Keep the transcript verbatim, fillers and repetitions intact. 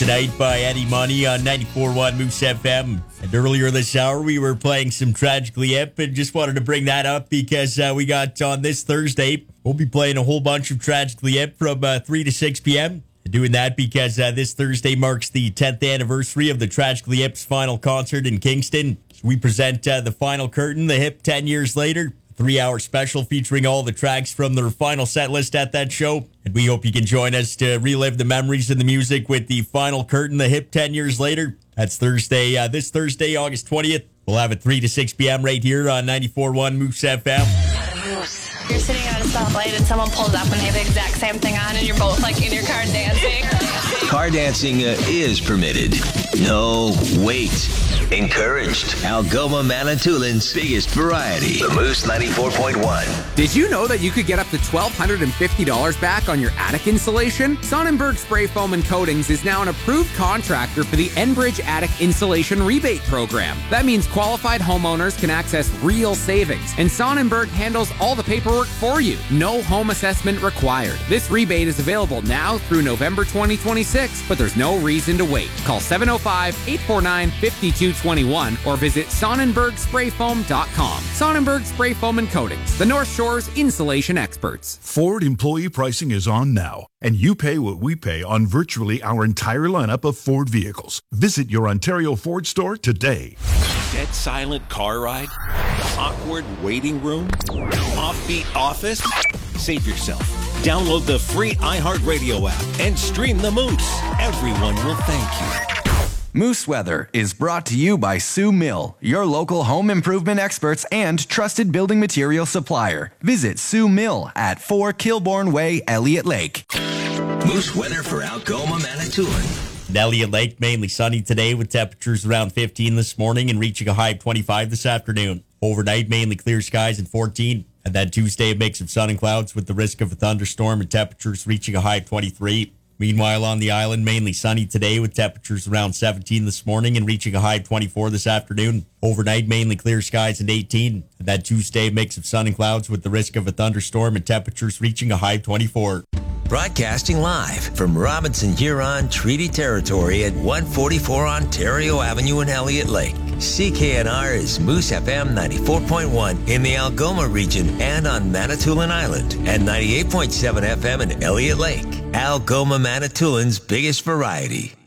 Tonight by Eddie Money on ninety-four point one Moose F M. And earlier this hour, we were playing some Tragically Hip, and just wanted to bring that up because uh, we got on this Thursday, we'll be playing a whole bunch of Tragically Hip from uh, three to six p.m. Doing that because uh, this Thursday marks the tenth anniversary of the Tragically Hip's final concert in Kingston. So we present uh, the final curtain, the Hip ten years later. Three-hour special featuring all the tracks from their final set list at that show. And we hope you can join us to relive the memories and the music with the final curtain, the Hip ten years later. That's Thursday, uh, this Thursday, August twentieth. We'll have it three to six p.m. right here on ninety-four point one Moose F M. You're sitting at a stoplight and someone pulls up and they have the exact same thing on and you're both like in your car dancing. Car dancing uh, is permitted. No, wait. Encouraged. Algoma Manitoulин's biggest variety. The Moose ninety-four point one. Did you know that you could get up to one thousand two hundred fifty dollars back on your attic insulation? Sonnenberg Spray Foam and Coatings is now an approved contractor for the Enbridge Attic Insulation Rebate Program. That means qualified homeowners can access real savings, and Sonnenberg handles all the paperwork for you. No home assessment required. This rebate is available now through November twenty twenty-six, but there's no reason to wait. Call seven oh five, eight four nine, five two two one or visit Sonnenberg Spray Foam dot com. Sonnenberg Spray Foam and Coatings, the North Shore's insulation experts. Ford employee pricing is on now, and you pay what we pay on virtually our entire lineup of Ford vehicles. Visit your Ontario Ford store today. Dead silent car ride? Awkward waiting room? Offbeat office? Save yourself. Download the free iHeartRadio app and stream the Moose. Everyone will thank you. Moose Weather is brought to you by Sue Mill, your local home improvement experts and trusted building material supplier. Visit Sue Mill at four Kilbourne Way, Elliott Lake. Moose weather for Algoma, Manitoulin. In Elliott Lake, mainly sunny today with temperatures around fifteen this morning and reaching a high of twenty-five this afternoon. Overnight, mainly clear skies and fourteen. And then Tuesday, a mix of sun and clouds with the risk of a thunderstorm and temperatures reaching a high of twenty-three. Meanwhile, on the island, mainly sunny today with temperatures around seventeen this morning and reaching a high of twenty-four this afternoon. Overnight, mainly clear skies and eighteen. And that Tuesday, mix of sun and clouds with the risk of a thunderstorm and temperatures reaching a high of twenty-four. Broadcasting live from Robinson Huron Treaty Territory at one forty-four Ontario Avenue in Elliott Lake. C K N R is Moose F M ninety-four point one in the Algoma region and on Manitoulin Island, and ninety-eight point seven F M in Elliott Lake. Algoma Manitoulin's biggest variety.